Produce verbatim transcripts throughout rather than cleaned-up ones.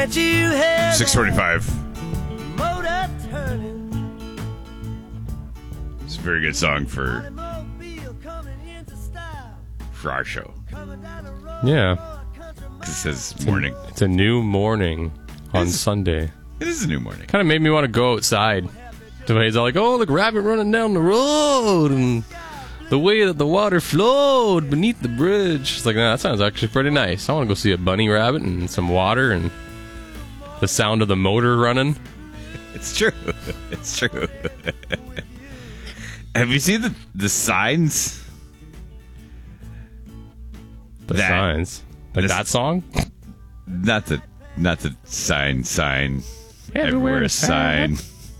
that you had six twenty-five. motor turning. It's a very good song for, Automobile coming into style. for our show. Coming down the road. Yeah. Because it says morning. It's a new morning on It's- Sunday. It is a new morning. Kind of made me want to go outside. The way he's all like, oh, look, rabbit running down the road, and the way that the water flowed beneath the bridge. It's like, nah, that sounds actually pretty nice. I want to go see a bunny rabbit and some water and the sound of the motor running. It's true. It's true. Have you seen the the signs? The That- signs. Like this- that song? Not the not the sign sign. Everywhere Everywhere a a sign.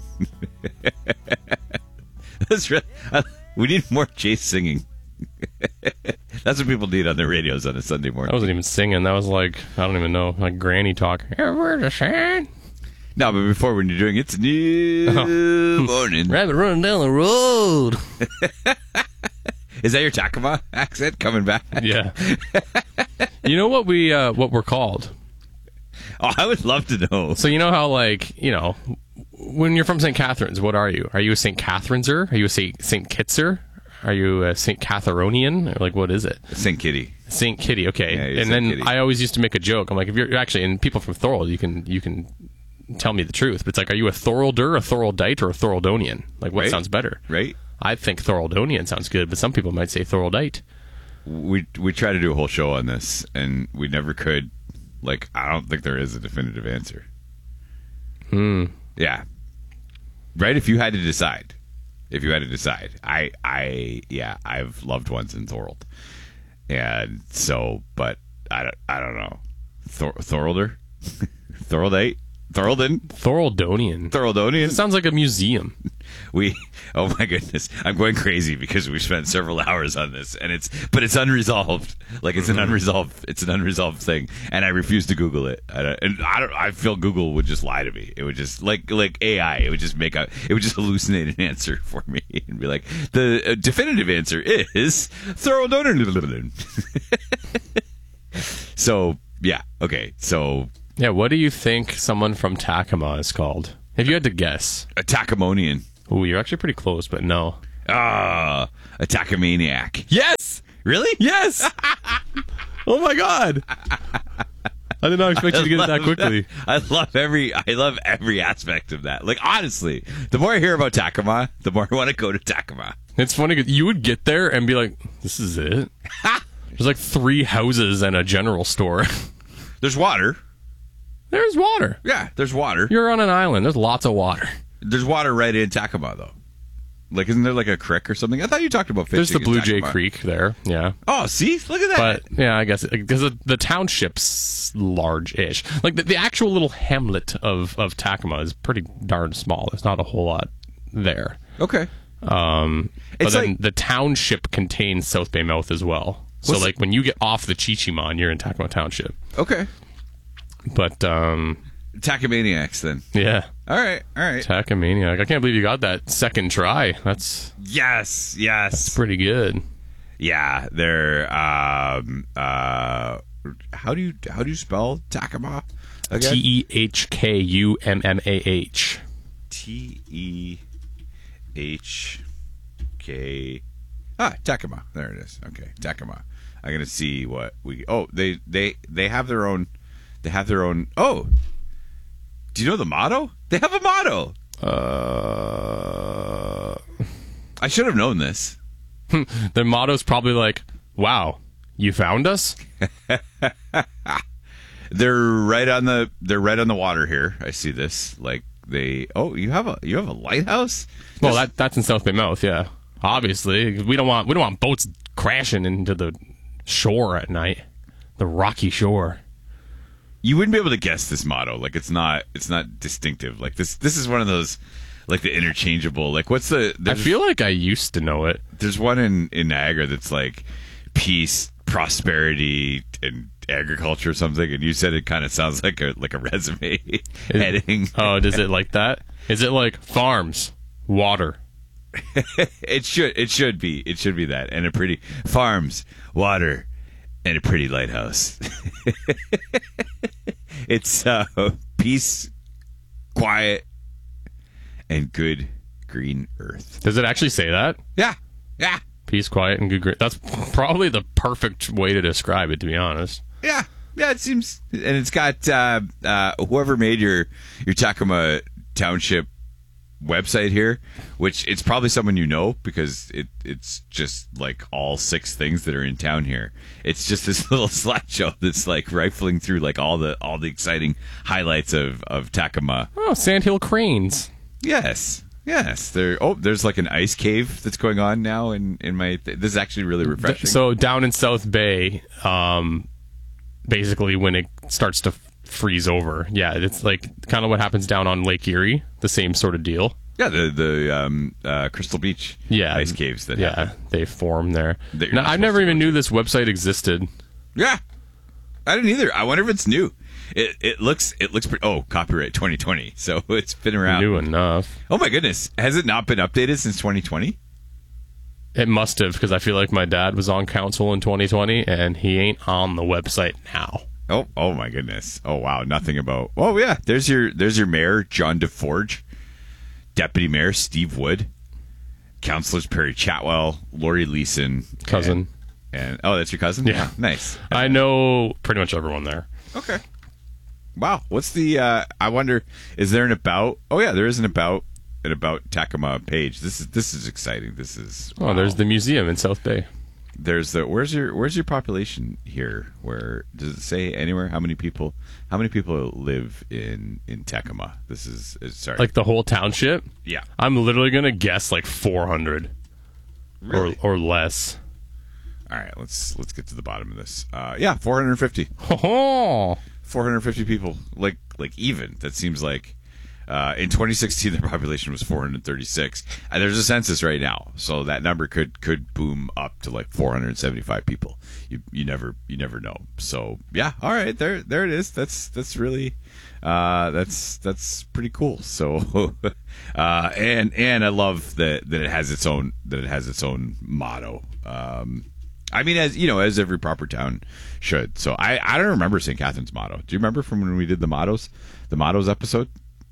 That's really, uh, we need more Chase singing. That's what people need on their radios on a Sunday I morning. wasn't even singing. That was like, I don't even know, like granny talk. Everywhere the sign. No, but before when you're doing it's a new Oh. morning. Rabbit running down the road. Is that your Takama accent coming back? Yeah. You know what we uh, what we're called? Oh, I would love to know. So you know how, like, you know, when you're from Saint Catharines, what are you? Are you a Saint Catherineser? Are you a Saint Saint Kitzer? Are you a Saint Catharonian? Or like, what is it? Saint Kitty. Saint Kitty. Okay. Yeah, you're and Saint then Kitty. I always used to make a joke. I'm like, if you're actually, and people from Thorold, you can you can tell me the truth. But it's like, are you a Thorolder, a Thoroldite, or a Thoroldonian? Like, what Right. sounds better? Right? I think Thoroldonian sounds good, but some people might say Thoroldite. We we tried to do a whole show on this, and we never could. Like, I don't think there is a definitive answer. Hmm. Yeah. Right? If you had to decide. If you had to decide. I, I, yeah, I've loved ones in Thorold. And so, but I don't, I don't know. Thor, Thorolder? Thoroldite? Thorolden? Thoroldonian. Thoroldonian? It sounds like a museum. We, oh my goodness, I'm going crazy because we spent several hours on this, and it's, but it's unresolved. Like it's an unresolved, it's an unresolved thing, and I refuse to Google it. And I, and I don't, I feel Google would just lie to me. It would just like, like A I, it would just make a, it would just hallucinate an answer for me and be like, the uh, definitive answer is Thoroldonian. So yeah, okay, so Yeah, what do you think someone from Takama is called? If you had to guess. a Takamonian. Ooh, you're actually pretty close, but no. Ah, a Takamaniac. Yes! Really? Yes! Oh my god! I did not expect you to get it that quickly. I love every I love every aspect of that. Like honestly, the more I hear about Takama, the more I want to go to Takama. It's funny, 'cause you would get there and be like, this is it? There's like three houses and a general store. There's water. There's water. Yeah, there's water. You're on an island. There's lots of water. There's water right in Takama though. Like, isn't there like a creek or something? I thought you talked about fishing. There's the in Blue Jay Takama. Creek there, yeah. Oh, see, look at that. But yeah, I guess because the, the township's large-ish. Like the, the actual little hamlet of of Takama is pretty darn small. There's not a whole lot there. okay. Um, but It's then like- the township contains South Bay Mouth as well. So What's- like when you get off the Chichimon, you're in Takama Township. Okay. But um, Takamaniacs then. yeah, All right. All right. Takamaniac. I can't believe you got that second try. That's Yes. Yes. pretty good. Yeah. They're um uh. How do you how do you spell Takama again? T E H K U M M A H. T E H K. Ah, Takama. There it is. Okay, Takama. I'm gonna see what we. Oh, they they they have their own. They have their own. Oh, do you know the motto? They have a motto. Uh, I should have known this. their motto's probably like, "Wow, you found us." They're right on the. They're right on the water here. I see this. Like they. Oh, you have a you have a lighthouse. Well, This- that that's in South Bay Mouth, yeah. Obviously, 'cause we don't want we don't want boats crashing into the shore at night, the rocky shore. you wouldn't be able to guess this motto. Like it's not. It's not distinctive. Like this. This is one of those. Like the interchangeable. Like what's the? I there's- feel like I used to know it. There's one in, in Niagara that's like peace, prosperity, and agriculture or something, and you said it kind of sounds like a like a resume heading. Oh, does it like that? Is it like farms, water? It should it should be it should be that, and a pretty farms, water, and a pretty lighthouse. it's uh, peace, quiet, and good green earth. Does it actually say that? Yeah, yeah, Peace, quiet, and good green. That's probably the perfect way to describe it, to be honest. yeah, yeah. It seems, and it's got uh, uh, whoever made your your Tacoma Township website here, which it's probably someone you know because it it's just like all six things that are in town here. It's just this little slideshow that's like rifling through like all the all the exciting highlights of of Tacoma. Oh, Sandhill Cranes. Yes. Yes, there. Oh, there's like an ice cave that's going on now, in in my. Th- this is actually really refreshing. So down in South Bay, um, basically when it starts to freeze over, yeah, it's like kind of what happens down on Lake Erie. The same sort of deal. Yeah, the the um, uh, Crystal Beach. Yeah, ice caves that. Yeah, happen. they form there. That you're Now, not I never supposed to even go knew to. this website existed. Yeah, I didn't either. I wonder if it's new. It it looks it looks pretty. Oh, copyright twenty twenty. So it's been around. New enough. Oh my goodness, has it not been updated since twenty twenty? It must have, because I feel like my dad was on council in twenty twenty, and he ain't on the website now. Oh oh my goodness. Oh wow, nothing about. Oh yeah, there's your there's your mayor John DeForge, deputy mayor Steve Wood, councilors Perry Chatwell, Lori Leeson, Cousin. and, and oh that's your cousin. Yeah. Nice. I know pretty much everyone there. Okay. Wow. What's the? Uh, I wonder. Is there an about? Oh yeah, there is an about an about Tacoma page. This is this is exciting. This is. Oh, wow. there's the museum in South Bay. There's the. Where's your Where's your population here? Where does it say anywhere? How many people? How many people live in in Tacoma? This is, is sorry. Like the whole township? yeah. I'm literally gonna guess like four hundred Really? or or less. All right. Let's let's get to the bottom of this. Uh, yeah, four hundred fifty. Oh, four hundred fifty people, like like even. That seems like uh, in twenty sixteen the population was four hundred thirty-six. And there's a census right now, so that number could could boom up to like four hundred seventy-five people. You you never you never know. So yeah, all right, there there it is. That's that's really uh, that's that's pretty cool. So uh, and and I love that that it has its own that it has its own motto. Um, I mean, as you know, as every proper town should. So I, I don't remember Saint Catherine's motto. Do you remember from when we did the mottos, the mottos episode?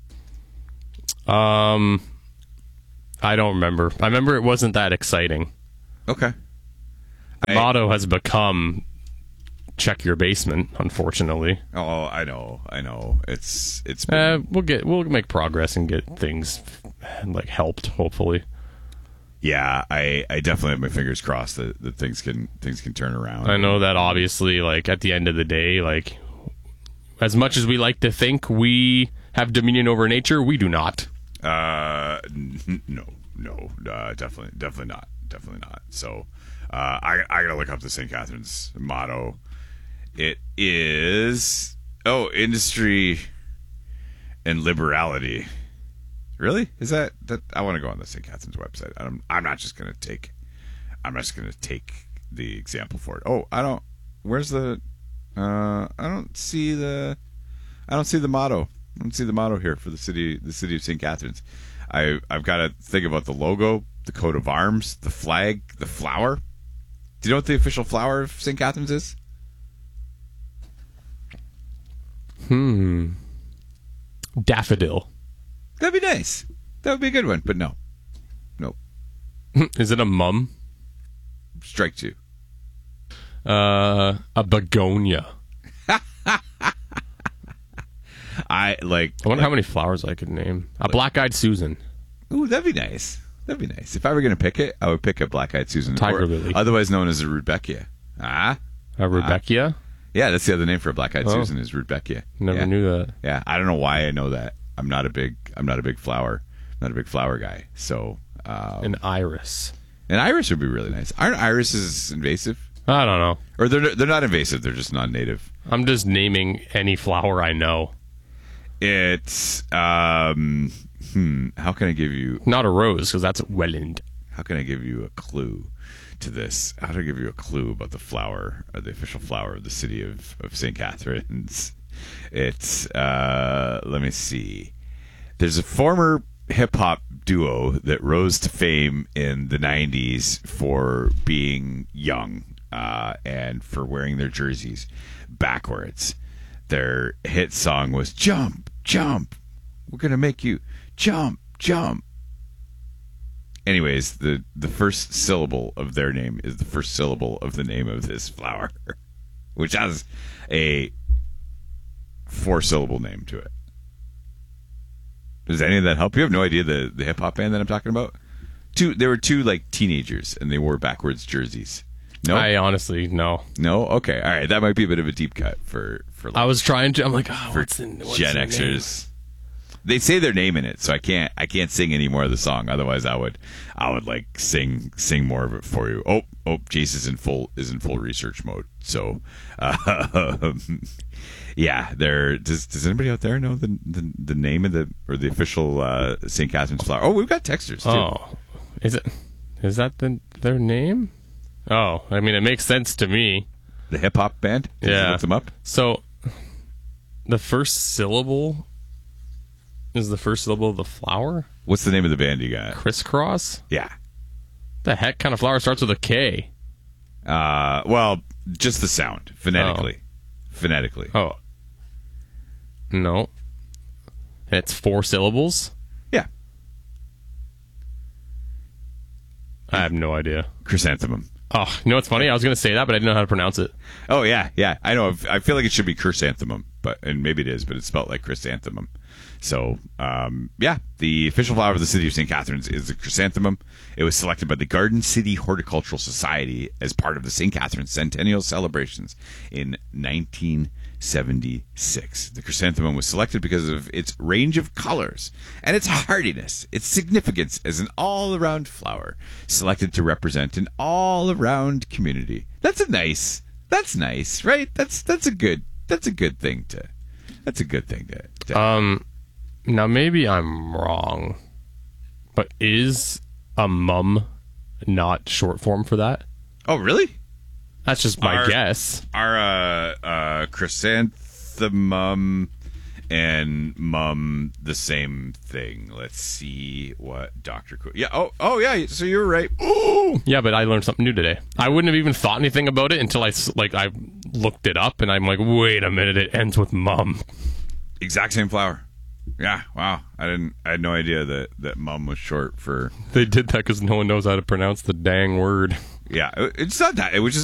um, I don't remember. I remember it wasn't that exciting. Okay. The I- motto has become "check your basement." Unfortunately, Oh, I know, I know. It's it's been, uh, we'll get we'll make progress and get things like helped. Hopefully, yeah. I, I definitely have my fingers crossed that, that things can things can turn around. I know that obviously, like at the end of the day, like as much as we like to think we have dominion over nature, we do not. Uh, n- no, no, uh, definitely, definitely not, definitely not. So, uh, I I gotta look up the Saint Catherine's motto. It is oh, industry and liberality. Really? Is that that? I want to go on the Saint Catherine's website. I'm I'm not just gonna take. I'm not just gonna take the example for it. Oh, I don't. Where's the? Uh, I don't see the. I don't see the motto. I don't see the motto here for the city. The city of Saint Catherine's. I I've got to think about the logo, the coat of arms, the flag, the flower. Do you know what the official flower of Saint Catherine's is? Hmm. Daffodil. That'd be nice. That would be a good one. But no, no. Is it a mum? Strike two. Uh, a begonia. I like. I wonder how many flowers I could name. A black-eyed Susan. Ooh, that'd be nice. That'd be nice. If I were going to pick it, I would pick a black-eyed Susan, Tiger or lily. otherwise known as a Rudbeckia. Ah, A Rebecca? yeah, that's the other name for a black-eyed Oh. Susan is Rudbeckia. Never yeah. knew that. Yeah, I don't know why I know that. I'm not a big. I'm not a big flower. Not a big flower guy. So, um, An iris. an iris would be really nice. Aren't irises invasive? I don't know. Or they're they're not invasive. They're just non-native. I'm just naming any flower I know. It's um. Hmm. How can I give you? Not a rose, because that's Welland. How can I give you a clue to this? How do I give you a clue about the flower, or the official flower of the city of, of Saint Catherine's? It's, uh, let me see. There's a former hip hop duo that rose to fame in the nineties for being young uh, and for wearing their jerseys backwards. their hit song was "Jump, Jump, we're gonna make you jump, jump." Anyways, the the first syllable of their name is the first syllable of the name of this flower, which has a four syllable name to it. Does any of that help? You have no idea the, the hip hop band that I'm talking about? Two, there were two like teenagers, and they wore backwards jerseys. No, I honestly no. no. Okay, all right. That might be a bit of a deep cut for for. Like, I was trying to. I'm like, oh, for what's the what's Gen the Xers. They say their name in it, so I can't I can't sing any more of the song. Otherwise, I would I would like sing sing more of it for you. Oh oh, Jace is in full is in full research mode. So, uh, yeah, there. Does does anybody out there know the the, the name of the or the official uh, Saint Catherine's flower? Oh, we've got texters too. Oh, is it? Is that the their name? Oh, I mean, it makes sense to me. The hip hop band. Did you Yeah. look them up. So, the first syllable is the first syllable of the flower. What's the name of the band you got? Crisscross. Yeah. The heck kind of flower starts with a K? Uh, well, just the sound phonetically. Phonetically. Oh, no. It's four syllables. Yeah. I have no idea. Chrysanthemum. Oh, you know what's funny? I was going to say that, but I didn't know how to pronounce it. Oh yeah, yeah. I know. I feel like it should be chrysanthemum, but and maybe it is, but it's spelled like chrysanthemum. So, um, yeah, the official flower of the city of Saint Catharines is the chrysanthemum. It was selected by the Garden City Horticultural Society as part of the Saint Catharines Centennial celebrations in nineteen seventy-six. The chrysanthemum was selected because of its range of colors and its hardiness, its significance as an all-around flower, selected to represent an all-around community. That's a nice. That's nice, right? That's that's a good. That's a good thing to. That's a good thing to. to Um, now maybe I'm wrong, but is a mum not short form for that? oh, really? That's just my Our- guess. Are uh, uh, chrysanthemum and mum the same thing? Let's see what Doctor Co- Yeah. Oh, oh, yeah. So you're right. Ooh. Yeah, but I learned something new today. I wouldn't have even thought anything about it until I s- like I looked it up, and I'm like, wait a minute, it ends with mum. Exact same flower. Yeah. Wow. I didn't. I had no idea that that mum was short for. They did that because no one knows how to pronounce the dang word. Yeah. It's not that. It was just.